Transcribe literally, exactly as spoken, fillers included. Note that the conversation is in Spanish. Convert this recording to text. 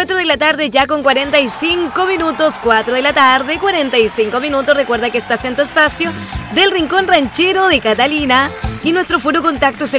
cuatro de la tarde ya con cuarenta y cinco minutos, cuatro de la tarde, cuarenta y cinco minutos. Recuerda que estás en tu espacio del Rincón Ranchero de Catalina y nuestro foro contacto es el